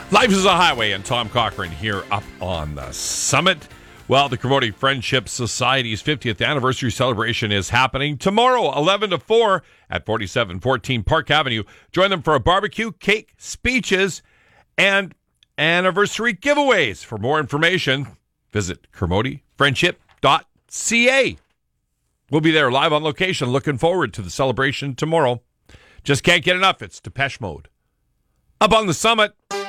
Life is a highway, and Tom Cochran here up on the summit. Well, the Kermode Friendship Society's 50th anniversary celebration is happening tomorrow, 11 to 4 at 4714 Park Avenue. Join them for a barbecue, cake, speeches, and anniversary giveaways. For more information, visit kermodefriendship.ca. We'll be there live on location. Looking forward to the celebration tomorrow. Just can't get enough. It's Depeche Mode up on the summit.